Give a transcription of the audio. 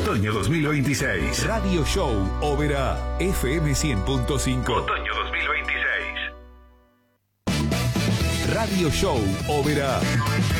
Otoño 2026. Radio Show Oberá, FM 100.5. Otoño 2026. Radio Show Oberá.